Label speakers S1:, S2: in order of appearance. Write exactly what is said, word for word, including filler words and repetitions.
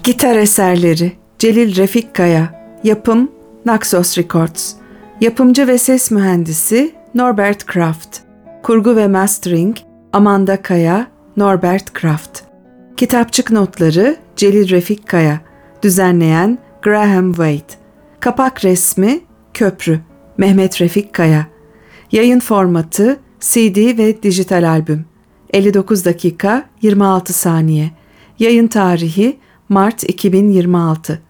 S1: Gitar eserleri Celil Refik Kaya. Yapım Naxos Records. Yapımcı ve ses mühendisi Norbert Kraft. Kurgu ve mastering Amanda Kaya, Norbert Kraft. Kitapçık notları Celil Refik Kaya. Düzenleyen Graham Wade. Kapak resmi Köprü Mehmet Refik Kaya. Yayın formatı C D ve dijital albüm. elli dokuz dakika yirmi altı saniye. Yayın tarihi Mart iki bin yirmi altı.